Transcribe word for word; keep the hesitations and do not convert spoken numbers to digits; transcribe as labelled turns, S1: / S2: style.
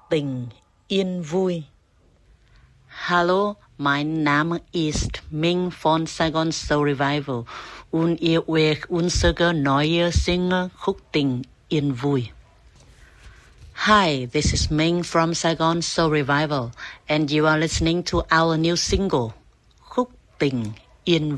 S1: tình yên vui.
S2: Hallo, mein Name ist Ming von Saigon Soul Revival und ihr hört unsere neue Single Khúc tình yên vui. Hi, this is Ming from Saigon Soul Revival and you are listening to our new single Khúc tình yên vui.